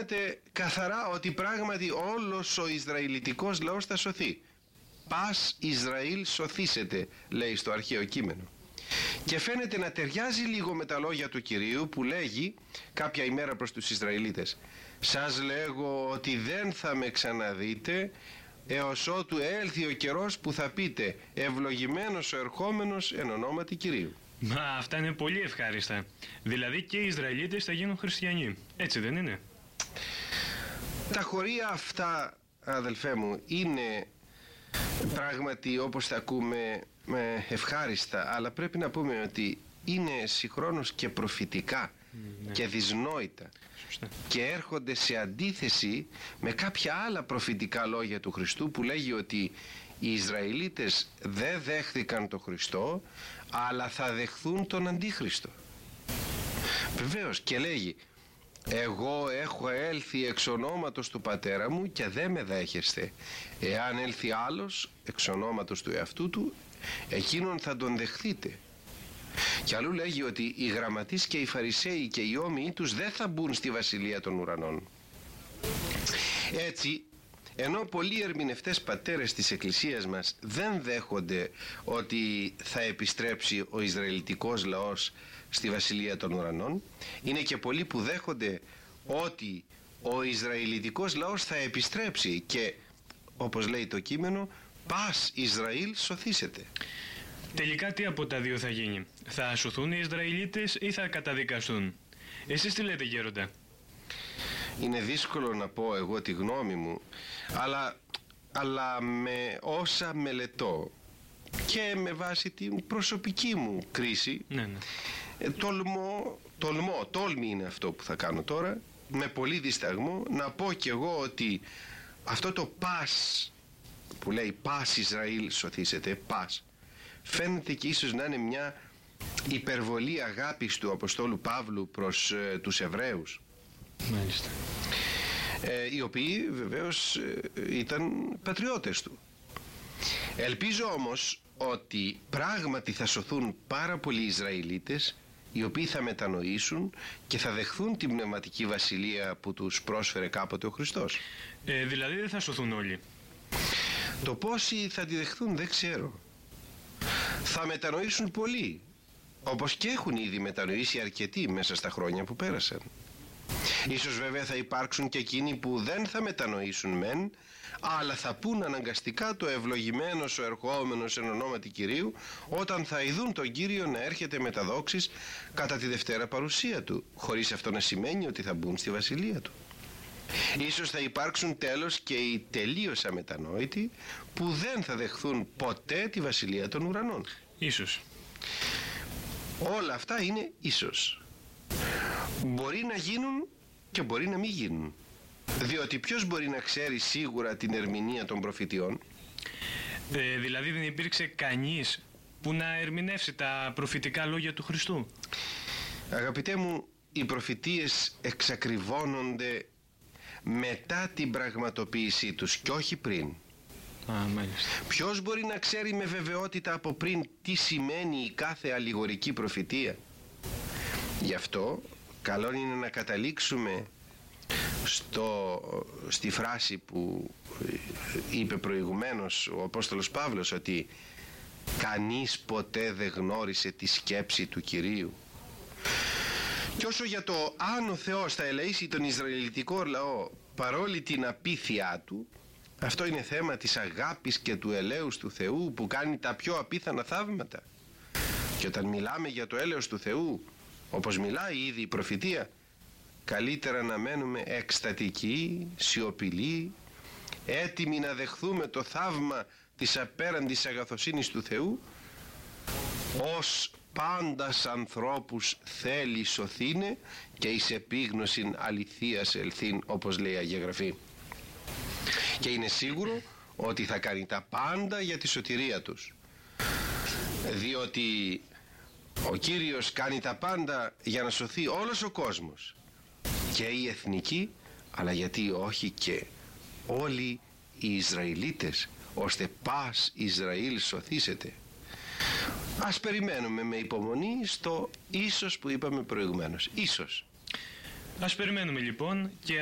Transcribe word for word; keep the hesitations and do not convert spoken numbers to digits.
φαίνεται καθαρά ότι πράγματι όλος ο Ισραηλιτικός λαός θα σωθεί. Πας Ισραήλ σωθήσετε, λέει στο αρχαίο κείμενο. Και φαίνεται να ταιριάζει λίγο με τα λόγια του Κυρίου που λέγει κάποια ημέρα προς τους Ισραηλίτες: σας λέγω ότι δεν θα με ξαναδείτε έως ότου έλθει ο καιρός που θα πείτε ευλογημένος ο ερχόμενος εν ονόματι Κυρίου. Μα αυτά είναι πολύ ευχάριστα. Δηλαδή και οι Ισραηλίτες θα γίνουν χριστιανοί. Έτσι δεν είναι? Τα χωρία αυτά, αδελφέ μου, είναι πράγματι, όπως τα ακούμε, ευχάριστα, αλλά πρέπει να πούμε ότι είναι συγχρόνως και προφητικά, ναι, και δυσνόητα. Σωστά. Και έρχονται σε αντίθεση με κάποια άλλα προφητικά λόγια του Χριστού που λέγει ότι οι Ισραηλίτες δεν δέχθηκαν τον Χριστό, αλλά θα δεχθούν τον Αντίχριστο. Βεβαίως, και λέγει: εγώ έχω έλθει εξ ονόματος του πατέρα μου και δεν με δέχεστε. Εάν έλθει άλλος εξ ονόματος του εαυτού του, εκείνον θα τον δεχθείτε. Και αλλού λέγει ότι οι γραμματείς και οι Φαρισαίοι και οι όμοιοι τους δεν θα μπουν στη βασιλεία των ουρανών. Έτσι, ενώ πολλοί ερμηνευτές πατέρες της Εκκλησίας μας δεν δέχονται ότι θα επιστρέψει ο Ισραηλιτικός λαός στη βασιλεία των ουρανών, είναι και πολλοί που δέχονται ότι ο Ισραηλιτικός λαός θα επιστρέψει και, όπως λέει το κείμενο, πας Ισραήλ σωθήσετε. Τελικά τι από τα δύο θα γίνει? Θα σωθούν οι Ισραηλίτες ή θα καταδικαστούν? Εσείς τι λέτε, γέροντα? Είναι δύσκολο να πω εγώ τη γνώμη μου, αλλά, αλλά με όσα μελετώ και με βάση την προσωπική μου κρίση, ναι, ναι. Ε, τολμώ, τολμώ, τόλμη είναι αυτό που θα κάνω τώρα, με πολύ δισταγμό να πω κι εγώ ότι αυτό το πας που λέει πας Ισραήλ σωθήσετε, πας, φαίνεται και ίσως να είναι μια υπερβολή αγάπης του Αποστόλου Παύλου προς ε, τους Εβραίους. Μάλιστα. Ε, οι οποίοι βεβαίως ε, ήταν πατριώτες του. Ελπίζω όμως ότι πράγματι θα σωθούν πάρα πολλοί Ισραηλίτες, οι οποίοι θα μετανοήσουν και θα δεχθούν την πνευματική βασιλεία που τους πρόσφερε κάποτε ο Χριστός. Ε, δηλαδή δεν θα σωθούν όλοι? Το πόσοι θα τη δεχθούν δεν ξέρω. Θα μετανοήσουν πολλοί, όπως και έχουν ήδη μετανοήσει αρκετοί μέσα στα χρόνια που πέρασαν. Ίσως βέβαια θα υπάρξουν και εκείνοι που δεν θα μετανοήσουν μεν, αλλά θα πούν αναγκαστικά το ευλογημένος ο ερχόμενος εν ονόματι Κυρίου, όταν θα ειδούν τον Κύριο να έρχεται με τα δόξης κατά τη Δευτέρα παρουσία του, χωρίς αυτό να σημαίνει ότι θα μπουν στη βασιλεία του. Ίσως θα υπάρξουν τέλος και οι τελείως αμετανόητοι που δεν θα δεχθούν ποτέ τη βασιλεία των ουρανών. Ίσως. Όλα αυτά είναι ίσως. Μπορεί να γίνουν και μπορεί να μην γίνουν. Διότι ποιος μπορεί να ξέρει σίγουρα την ερμηνεία των προφητιών? Ε, δηλαδή δεν υπήρξε κανείς που να ερμηνεύσει τα προφητικά λόγια του Χριστού? Αγαπητέ μου, οι προφητείες εξακριβώνονται μετά την πραγματοποίησή τους και όχι πριν. Α, μάλιστα. Ποιος μπορεί να ξέρει με βεβαιότητα από πριν τι σημαίνει η κάθε αλληγορική προφητεία? Γι' αυτό καλό είναι να καταλήξουμε στο, στη φράση που είπε προηγουμένως ο Απόστολος Παύλος, ότι κανείς ποτέ δεν γνώρισε τη σκέψη του Κυρίου. Και όσο για το αν ο Θεός θα ελεήσει τον Ισραηλιτικό λαό παρόλη την απίθειά του, αυτό είναι θέμα της αγάπης και του ελέους του Θεού που κάνει τα πιο απίθανα θαύματα. Και όταν μιλάμε για το έλεος του Θεού, όπως μιλάει ήδη η προφητεία, καλύτερα να μένουμε εκστατικοί, σιωπηλοί, έτοιμοι να δεχθούμε το θαύμα της απέραντης αγαθοσύνης του Θεού, ως πάντας ανθρώπους θέλει σωθήνε και εις επίγνωσιν αληθείας ελθύν, όπως λέει η Αγία Γραφή. Και είναι σίγουρο ότι θα κάνει τα πάντα για τη σωτηρία τους, διότι ο Κύριος κάνει τα πάντα για να σωθεί όλος ο κόσμος, και οι εθνικοί, αλλά γιατί όχι και όλοι οι Ισραηλίτες, ώστε πας Ισραήλ σωθήσετε. Ας περιμένουμε με υπομονή στο ίσως που είπαμε προηγουμένως. Ίσως. Ας περιμένουμε λοιπόν και